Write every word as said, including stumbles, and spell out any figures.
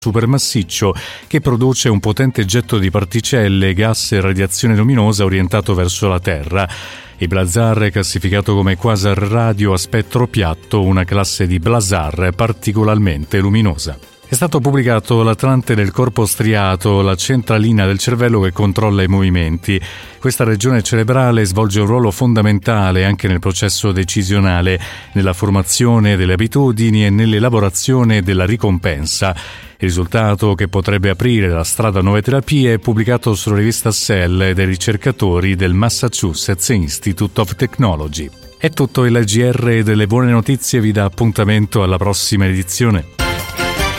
supermassiccio che produce un potente getto di particelle, gas e radiazione luminosa orientato verso la Terra. Il blazar è classificato come quasar radio a spettro piatto, una classe di blazar particolarmente luminosa. È stato pubblicato l'Atlante del corpo striato, la centralina del cervello che controlla i movimenti. Questa regione cerebrale svolge un ruolo fondamentale anche nel processo decisionale, nella formazione delle abitudini e nell'elaborazione della ricompensa. Il risultato, che potrebbe aprire la strada a nuove terapie, è pubblicato sulla rivista Cell dai ricercatori del Massachusetts Institute of Technology. È tutto. Il G R delle buone notizie vi dà appuntamento alla prossima edizione.